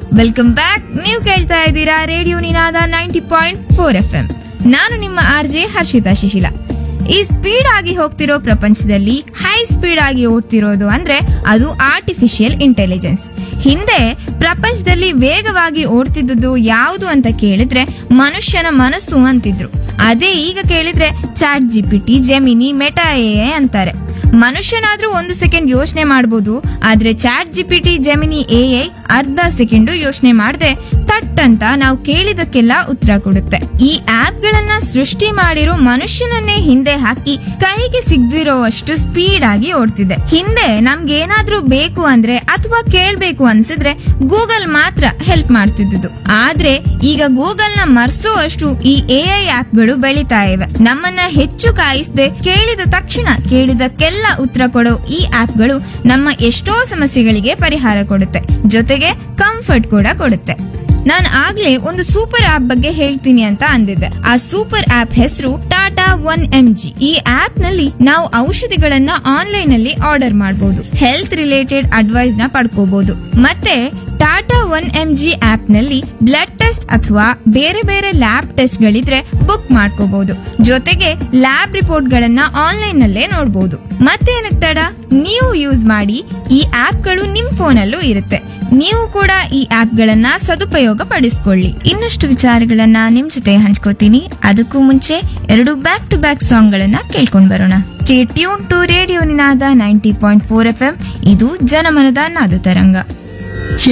Welcome back. ನೀವು ಕೇಳ್ತಾ ಇದ್ದೀರಾ ರೇಡಿಯೋ ನಿನಾದ 90.4 FM. ನಾನು ನಿಮ್ಮ RJ ಹರ್ಷಿತಾ ಶಿಶಿಲ. ಈ ಸ್ಪೀಡ್ ಆಗಿ ಹೋಗ್ತಿರೋ ಪ್ರಪಂಚದಲ್ಲಿ ಹೈ ಸ್ಪೀಡ್ ಆಗಿ ಓಡ್ತಿರೋದು ಅಂದ್ರೆ ಅದು ಆರ್ಟಿಫಿಷಿಯಲ್ ಇಂಟೆಲಿಜೆನ್ಸ್. ಹಿಂದೆ ಪ್ರಪಂಚದಲ್ಲಿ ವೇಗವಾಗಿ ಓಡ್ತಿದ್ದುದು ಯಾವುದು ಅಂತ ಕೇಳಿದ್ರೆ ಮನುಷ್ಯನ ಮನಸ್ಸು ಅಂತಿದ್ರು. ಅದೇ ಈಗ ಕೇಳಿದ್ರೆ chat GPT, gemini, meta AI ಅಂತಾರೆ. ಮನುಷ್ಯನಾದ್ರೂ 1 ಸೆಕೆಂಡ್ ಯೋಚನೆ ಮಾಡಬಹುದು, ಆದ್ರೆ ಚಾಟ್ GPT, ಜೆಮಿನಿ, AI ಅರ್ಧ ಸೆಕೆಂಡು ಯೋಚನೆ ಮಾಡದೆ ತಟ್ ಅಂತ ನಾವು ಕೇಳಿದಕ್ಕೆಲ್ಲ ಉತ್ತರ ಕೊಡುತ್ತೆ. ಈ ಆಪ್ ಗಳನ್ನ ಸೃಷ್ಟಿ ಮಾಡಿರೋ ಮನುಷ್ಯನನ್ನೇ ಹಿಂದೆ ಹಾಕಿ ಕೈಗೆ ಸಿಗದಿರೋವಷ್ಟು ಸ್ಪೀಡ್ ಆಗಿ ಓಡ್ತಿದೆ. ಹಿಂದೆ ನಮ್ಗೆ ಏನಾದ್ರೂ ಬೇಕು ಅಂದ್ರೆ ಅಥವಾ ಕೇಳ್ಬೇಕು ಅನ್ಸಿದ್ರೆ ಗೂಗಲ್ ಮಾತ್ರ ಹೆಲ್ಪ್ ಮಾಡ್ತಿದ್ದು. ಆದ್ರೆ ಈಗ ಗೂಗಲ್ ನ ಮರ್ಸೋವಷ್ಟು ಈ AI ಆಪ್ ಗಳು ಬೆಳಿತಾ ಇವೆ. ನಮ್ಮನ್ನ ಹೆಚ್ಚು ಕಾಯಿಸದೆ ಕೇಳಿದ ತಕ್ಷಣ ಕೇಳಿದಕ್ಕೆಲ್ಲ ಉತ್ತರ ಕೊಡೋ ಈ ಆಪ್ ಗಳು ನಮ್ಮ ಎಷ್ಟೋ ಸಮಸ್ಯೆಗಳಿಗೆ ಪರಿಹಾರ ಕೊಡುತ್ತೆ, ಜೊತೆಗೆ ಕಂಫರ್ಟ್ ಕೂಡ ಕೊಡುತ್ತೆ. ನಾನು ಆಗ್ಲೇ ಒಂದು ಸೂಪರ್ ಆಪ್ ಬಗ್ಗೆ ಹೇಳ್ತೀನಿ ಅಂತ ಅಂದಿದ್ದೆ. ಆ ಸೂಪರ್ ಆಪ್ ಹೆಸರು ಟಾಟಾ 1mg. ಈ ಆಪ್ ನಲ್ಲಿ ನಾವು ಔಷಧಿಗಳನ್ನ ಆನ್ಲೈನ್ ಅಲ್ಲಿ ಆರ್ಡರ್ ಮಾಡಬಹುದು, ಹೆಲ್ತ್ ರಿಲೇಟೆಡ್ ಅಡ್ವೈಸ್ ನ ಪಡ್ಕೋಬಹುದು. ಮತ್ತೆ ಟಾಟಾ 1mg ಆಪ್ ನಲ್ಲಿ ಬ್ಲಡ್ ಟೆಸ್ಟ್ ಅಥವಾ ಬೇರೆ ಬೇರೆ ಲ್ಯಾಬ್ ಟೆಸ್ಟ್ ಗಳಿದ್ರೆ ಬುಕ್ ಮಾಡ್ಕೋಬಹುದು. ಜೊತೆಗೆ ಲ್ಯಾಬ್ ರಿಪೋರ್ಟ್ ಗಳನ್ನ ಆನ್ಲೈನ್ ನಲ್ಲೇ ನೋಡಬಹುದು. ಮತ್ತೇನಕ್ಕೆ ತಡ, ನೀವು ಯೂಸ್ ಮಾಡಿ. ಈ ಆಪ್ ಗಳು ನಿಮ್ ಫೋನ್ ಅಲ್ಲೂ ಇರುತ್ತೆ. ನೀವು ಕೂಡ ಈ ಆಪ್ ಗಳನ್ನ ಸದುಪಯೋಗ ಪಡಿಸ್ಕೊಳ್ಳಿ. ಇನ್ನಷ್ಟು ವಿಚಾರಗಳನ್ನ ನಿಮ್ ಜೊತೆ ಹಂಚ್ಕೋತೀನಿ. ಅದಕ್ಕೂ ಮುಂಚೆ 2 ಬ್ಯಾಕ್ ಟು ಬ್ಯಾಕ್ ಸಾಂಗ್ ಗಳನ್ನ ಕೇಳ್ಕೊಂಡ್ ಬರೋಣ. Stay tune to radio Ninada 90.4 FM. ಇದು ಜನಮನದ ನಾದ ತರಂಗ.